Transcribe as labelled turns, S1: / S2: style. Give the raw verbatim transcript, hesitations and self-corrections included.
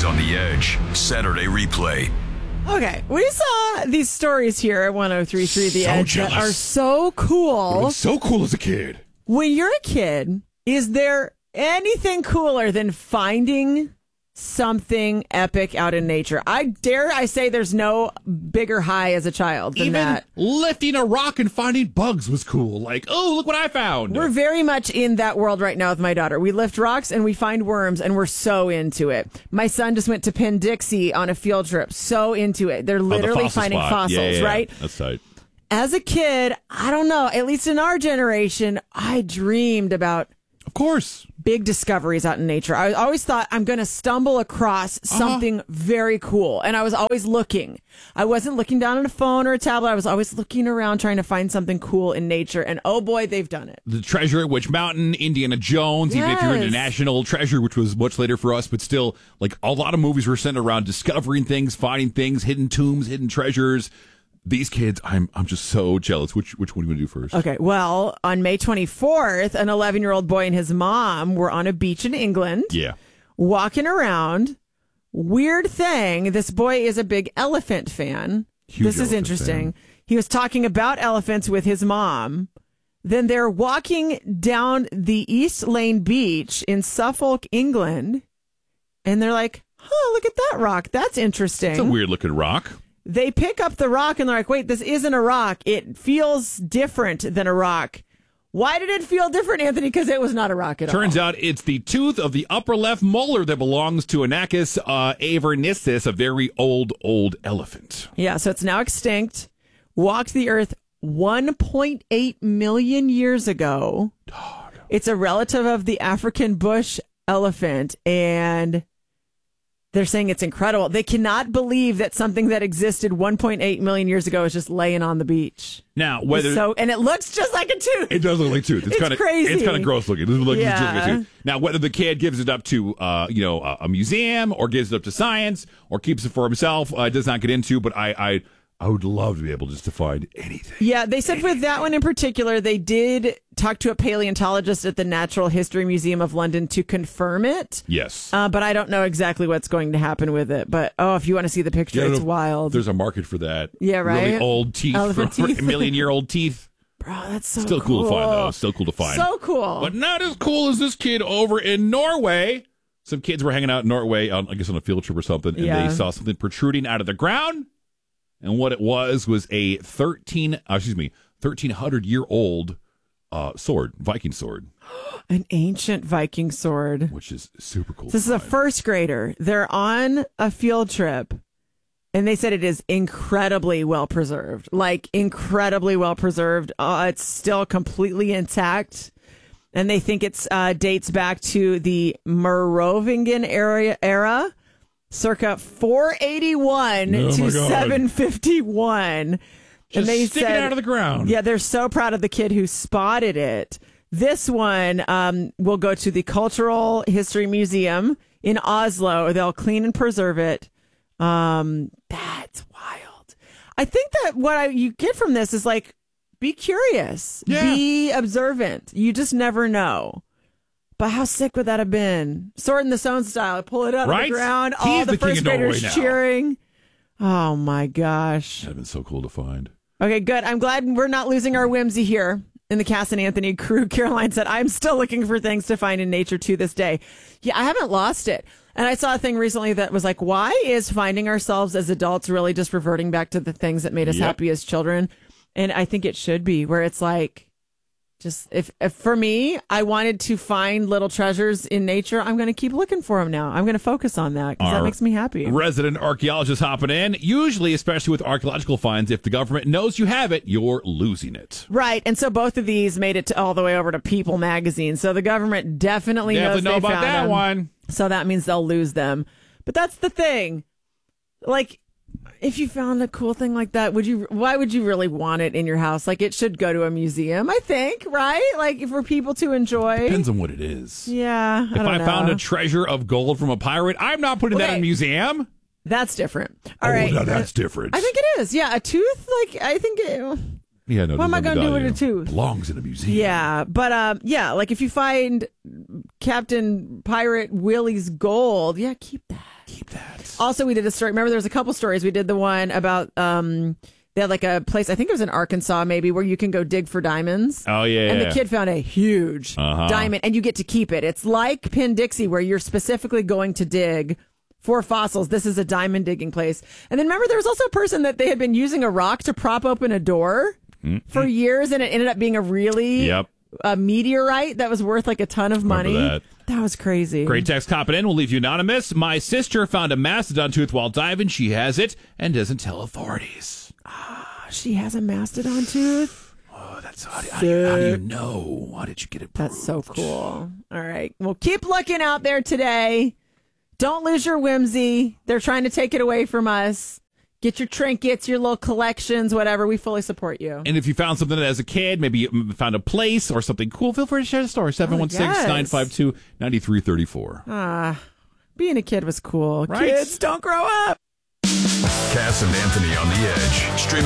S1: on the Edge Saturday replay.
S2: Okay, we saw these stories here at one oh three point three The
S3: So
S2: Edge
S3: jealous.
S2: that are so cool.
S3: So cool as a kid.
S2: When you're a kid, is there anything cooler than finding something epic out in nature? I dare I say there's no bigger high as a child than
S3: Even
S2: that.
S3: lifting a rock and finding bugs was cool. Like, oh, look what I found.
S2: We're very much in that world right now with my daughter. We lift rocks and we find worms, and we're so into it. My son just went to Penn-Dixie on a field trip. So into it. They're
S3: Oh, the
S2: literally
S3: fossil
S2: finding
S3: spot.
S2: fossils,
S3: Yeah, yeah, yeah.
S2: right?
S3: That's tight.
S2: As a kid, I don't know, at least in our generation, I dreamed about
S3: Of course.
S2: big discoveries out in nature. I always thought I'm going to stumble across something very cool. And I was always looking. I wasn't looking down on a phone or a tablet. I was always looking around trying to find something cool in nature. And oh boy, they've done it.
S3: The Treasure at Witch Mountain, Indiana Jones, even if you're into
S2: Yes.
S3: National Treasure, which was much later for us, but still, like, a lot of movies were centered around discovering things, finding things, hidden tombs, hidden treasures. These kids, I'm I'm just so jealous. Which which one do you want to do first?
S2: Okay, well, on May twenty-fourth, an eleven-year-old boy and his mom were on a beach in England.
S3: Yeah.
S2: Walking around. Weird thing, this boy is a big elephant fan.
S3: Huge
S2: this is
S3: elephant
S2: interesting.
S3: fan.
S2: He was talking about elephants with his mom. Then they're walking down the East Lane Beach in Suffolk, England. And they're like, huh, look at that rock. That's interesting.
S3: It's a weird looking rock.
S2: They pick up the rock and they're like, wait, this isn't a rock. It feels different than a rock. Why did it feel different, Anthony? Because it was not a rock at all.
S3: Turns out it's the tooth of the upper left molar that belongs to Anachus uh, avernissus, a very old, old elephant.
S2: Yeah, so it's now extinct. Walked the earth one point eight million years ago. It's a relative of the African bush elephant, and they're saying it's incredible. They cannot believe that something that existed one point eight million years ago is just laying on the beach.
S3: Now, whether
S2: So, and it looks just like a tooth.
S3: it does look like tooth, it's,
S2: It's
S3: kind of
S2: crazy.
S3: It's kind of gross looking. This is like,
S2: Yeah.
S3: just like a tooth. Now, whether the kid gives it up to uh, you know a, a museum or gives it up to science or keeps it for himself, uh, does not get into. But I, I I would love to be able just to find anything.
S2: Yeah, they said with that one in particular, they did talk to a paleontologist at the Natural History Museum of London to confirm it.
S3: Yes.
S2: Uh, but I don't know exactly what's going to happen with it. But, oh, if you want to see the picture,
S3: Yeah,
S2: it's
S3: no,
S2: wild.
S3: There's a market for that.
S2: Yeah, right?
S3: Really old teeth,
S2: Elephant
S3: for,
S2: teeth.
S3: a million year old teeth.
S2: Bro, that's so
S3: Still cool.
S2: cool
S3: to find, though. Still cool to find.
S2: So cool.
S3: But not as cool as this kid over in Norway. Some kids were hanging out in Norway, on, I guess on a field trip or something, and
S2: Yeah.
S3: they saw something protruding out of the ground. And what it was was a thirteen, uh, excuse me, thirteen hundred year old uh, sword, Viking sword,
S2: An ancient Viking sword.
S3: which is super cool.
S2: This is a first grader. They're on a field trip, and they said it is incredibly well preserved. Like, incredibly well preserved. Uh, it's still completely intact. And they think it's uh, dates back to the Merovingian era, era circa four eighty-one
S3: Oh,
S2: to
S3: my God.
S2: seven fifty-one.
S3: Just
S2: and they
S3: sticking
S2: said,
S3: out of the ground.
S2: Yeah, they're so proud of the kid who spotted it. This one um, will go to the Cultural History Museum in Oslo. They'll clean and preserve it. Um, that's wild. I think that what I, you get from this is like, be curious,
S3: Yeah.
S2: be observant. You just never know. But how sick would that have been? Sword in the Stone style. Pull it out of
S3: Right?
S2: the ground.
S3: He's
S2: All the,
S3: the king
S2: first
S3: of Norway
S2: graders
S3: now.
S2: cheering. Oh my gosh.
S3: That'd have been so cool to find.
S2: Okay, good. I'm glad we're not losing our whimsy here in the Cass and Anthony crew. Caroline said, I'm still looking for things to find in nature to this day. Yeah, I haven't lost it. And I saw a thing recently that was like, why is finding ourselves as adults really just reverting back to the things that made us
S3: Yep.
S2: happy as children? And I think it should be, where it's like, just if, if for me, I wanted to find little treasures in nature, I'm going to keep looking for them now. I'm going to focus on that because that
S3: Our
S2: makes me happy.
S3: Resident archaeologist hopping in. Usually, especially with archaeological finds, if the government knows you have it, you're losing it.
S2: Right. And so both of these made it to, all the way over to People magazine. So the government definitely,
S3: Definitely
S2: knows
S3: know
S2: they
S3: about
S2: found
S3: that
S2: them.
S3: one.
S2: So that means they'll lose them. But that's the thing. Like, if you found a cool thing like that, would you? Why would you really want it in your house? Like, it should go to a museum, I think, right? Like, for people to enjoy.
S3: Depends on what it is.
S2: Yeah. I
S3: If
S2: don't
S3: I
S2: know.
S3: found a treasure of gold from a pirate, I'm not putting that
S2: Okay.
S3: in a museum.
S2: That's different. All
S3: oh,
S2: right.
S3: now that's different.
S2: I think it is. Yeah. A tooth, like, I think it.
S3: Yeah, no.
S2: What am I
S3: there's
S2: gonna
S3: no
S2: do with
S3: value.
S2: a tooth?
S3: Belongs in a museum.
S2: Yeah, but um, yeah, like if you find Captain Pirate Willie's gold, yeah, keep that.
S3: Keep that.
S2: Also, we did a story. Remember, there was a couple stories. We did the one about um, they had like a place, I think it was in Arkansas maybe, where you can go dig for diamonds.
S3: Oh, yeah.
S2: And
S3: yeah.
S2: the kid found a huge
S3: Uh-huh.
S2: diamond, and you get to keep it. It's like Pin Dixie, where you're specifically going to dig for fossils. This is a diamond digging place. And then remember, there was also a person that they had been using a rock to prop open a door mm-hmm. for years, and it ended up being a really
S3: yep.
S2: a meteorite that was worth like a ton of money.
S3: That.
S2: that was crazy.
S3: Great text copping in. We'll leave you anonymous. My sister found a mastodon tooth while diving. She has it and doesn't tell authorities.
S2: Ah, she has a mastodon tooth.
S3: Oh, that's how do, how, do you, how do you know? How did you get it?
S2: That's so cool. All right. Well, keep looking out there today. Don't lose your whimsy. They're trying to take it away from us. Get your trinkets, your little collections, whatever. We fully support you.
S3: And if you found something as a kid, maybe you found a place or something cool, feel free to share the story. seven one six, nine five two, nine three three four.
S2: Ah, being a kid was cool.
S3: Right?
S2: Kids, don't grow up.
S1: Cass and Anthony on the Edge. Stream